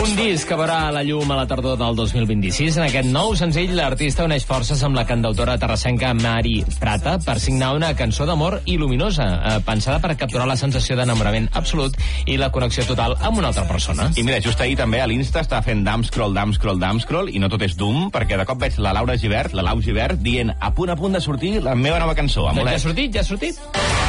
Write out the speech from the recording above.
Un disc que veurà la llum a la tardor del 2026. En aquest nou senzill, l'artista uneix forces amb la cantautora terrassenca Mari Prata per signar una cançó d'amor i luminosa, pensada per capturar la sensació d'enamorament absolut i la connexió total amb una altra persona. I mira, just ahir també a l'Insta estava fent damn scroll, i no tot és doom, perquè de cop veig la Lau Gibert, dient a punt de sortir la meva nova cançó, Amulet. Ja ha sortit?